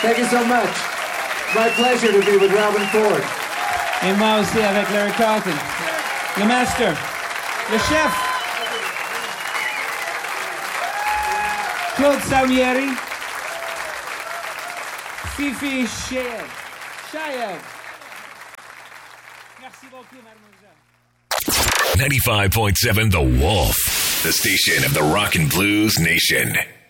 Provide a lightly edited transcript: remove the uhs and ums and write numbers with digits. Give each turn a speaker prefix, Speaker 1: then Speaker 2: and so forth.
Speaker 1: Thank you so much. My pleasure to be with Robin Ford.
Speaker 2: Et moi aussi avec Larry Carlton. Le master. Le chef. Claude Salmieri. Fifi Shayev. Merci beaucoup, mademoiselle.
Speaker 3: 95.7 The Wolf, the station of the Rock and Blues Nation.